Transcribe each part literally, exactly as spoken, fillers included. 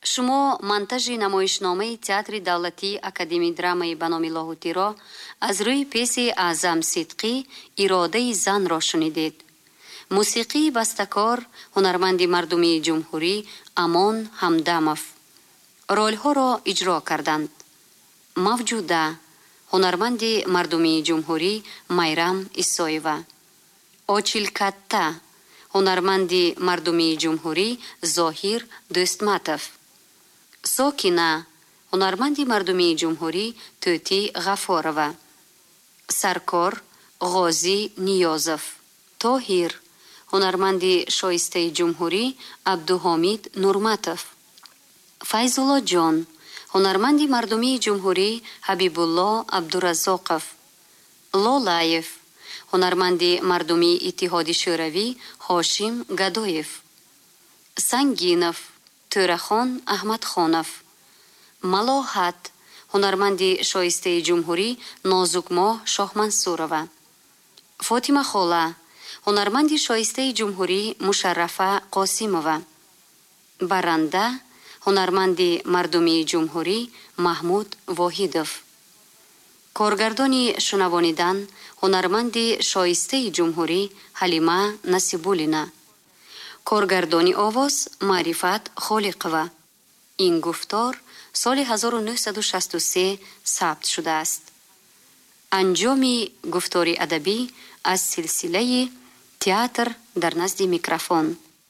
шумо монтажи намоишномаи театри давлатии академияи драмаи ба номи Лоҳутиро аз рӯи пьеси Аъзам Сидқӣ «Иродаи занро» шунидед. мусиқии бастакор ҳунарманди мардумии ҷумҳурӣ Амон Ҳамдамов. ролҳоро иҷро карданд: Мавҷуда ҳунарманди мардумии ҷумҳурӣ Майрам Исоева, Очилкатта ҳунарманди мардумии ҷумҳурӣ Зоҳир Дӯстматов, Сокина ҳунарманди мардумии ҷумҳурӣ Тӯти Ғафорова, Саркор Ғозӣ Ниёзов, Тоҳир ҳунарманди шоистаи ҷумҳурӣ Абдуҳомид Нурматов, Файзулло ҷон ҳунарманди мардумии ҷумҳурӣ Ҳабибулло Абдураззоқов, Лолаев ҳунарманди мардумии Иттиҳоди шӯравӣ Ҳошим Гадоев, Сангинов Тӯрахон Аҳмадхонов, Малоҳат ҳунарманди шоистаи ҷумҳурӣ Нозукмоҳ Шоҳмансурова, Фотима Хола ҳунарманди шоистаи ҷумҳурӣ Мушаррафа Қосимова, Баранда ҳунарманди мардумии ҷумҳурӣ Маҳмуд Воҳидов, коргардони шунавонидан ҳунарманди шоистаи ҷумҳурӣ Ҳалима Насибуллина, коргардони овоз Маърифат Холиқова. ин гуфтор соли ҳазору нӯҳсаду шасту се сабт шудааст. анҷоми гуфтори адабӣ аз силсилаи театр дар назди микрофон.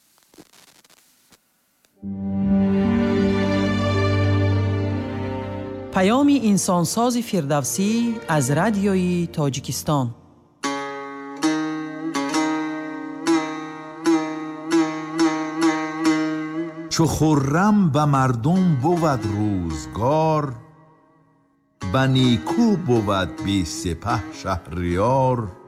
паёми инсонсози фирдавсӣ аз радиои Тоҷикистон. چو خرم به مردم بود روزگار، به نیکو بود بی سپه شهریار.